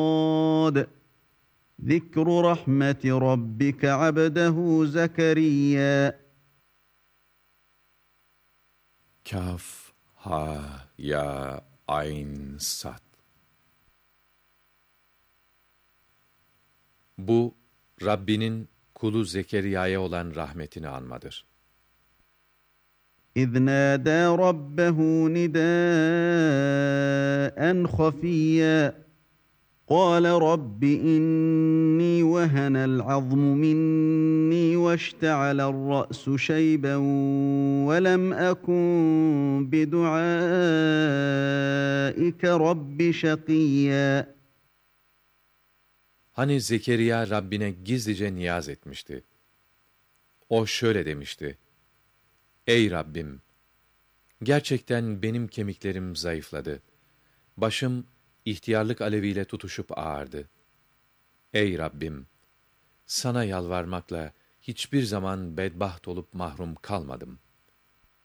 ذِكْرُ رَحْمَةِ رَبِّكَ عَبْدَهُ زَكَرِيَّا Kaf, ha, ya, ayn, sad. Bu, Rabbinin kulu Zekeriya'ya olan rahmetini anmadır. إِذْ نَادَى رَبَّهُ نِدَاءً خَفِيًّا قَالَ رَبِّ إِنِّي وَهَنَ الْعَظْمُ مِنِّي وَاشْتَعَلَ الرَّأْسُ شَيْبًا وَلَمْ أَكُنْ بِدُعَائِكَ رَبِّ شَقِيًّا Hani Zekeriya Rabbine gizlice niyaz etmişti. O şöyle demişti: Ey Rabbim! Gerçekten benim kemiklerim zayıfladı. Başım ihtiyarlık aleviyle tutuşup ağardı. Ey Rabbim! Sana yalvarmakla hiçbir zaman bedbaht olup mahrum kalmadım.